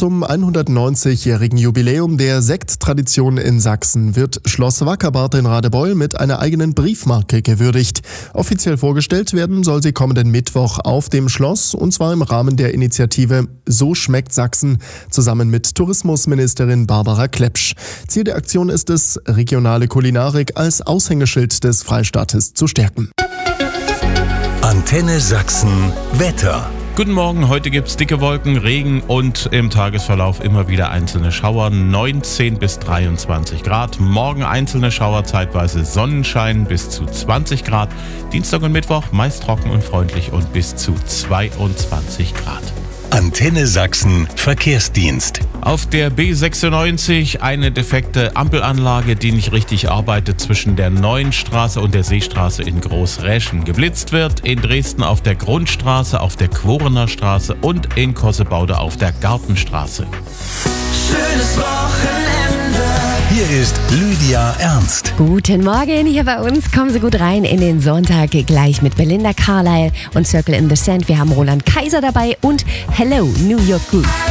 Zum 190-jährigen Jubiläum der Sekttradition in Sachsen wird Schloss Wackerbarth in Radebeul mit einer eigenen Briefmarke gewürdigt. Offiziell vorgestellt werden soll sie kommenden Mittwoch auf dem Schloss, und zwar im Rahmen der Initiative So schmeckt Sachsen, zusammen mit Tourismusministerin Barbara Klepsch. Ziel der Aktion ist es, regionale Kulinarik als Aushängeschild des Freistaates zu stärken. Antenne Sachsen Wetter. Guten Morgen, heute gibt's dicke Wolken, Regen und im Tagesverlauf immer wieder einzelne Schauer, 19 bis 23 Grad. Morgen einzelne Schauer, zeitweise Sonnenschein bis zu 20 Grad. Dienstag und Mittwoch meist trocken und freundlich und bis zu 22 Grad. Antenne Sachsen Verkehrsdienst. Auf der B96 eine defekte Ampelanlage, die nicht richtig arbeitet, zwischen der Neuen Straße und der Seestraße in Großräschen. Geblitzt wird in Dresden auf der Grundstraße, auf der Quorener Straße und in Kossebaude auf der Gartenstraße. Schönes Wochenende. Hier ist Lydia Ernst. Guten Morgen, hier bei uns. Kommen Sie gut rein in den Sonntag, gleich mit Belinda Carlisle und Circle in the Sand. Wir haben Roland Kaiser dabei und Hello, New York Groove.